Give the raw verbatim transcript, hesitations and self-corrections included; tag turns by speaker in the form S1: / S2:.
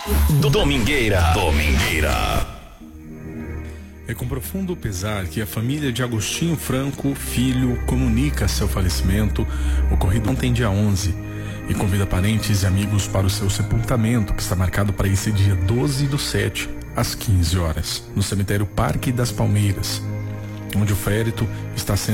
S1: Domingueira. Domingueira.
S2: É com profundo pesar que a família de Agostinho Franco, filho, comunica seu falecimento, ocorrido ontem, dia onze, e convida parentes e amigos para o seu sepultamento, que está marcado para esse dia doze do sete, às quinze horas, no cemitério Parque das Palmeiras, onde o féretro está sendo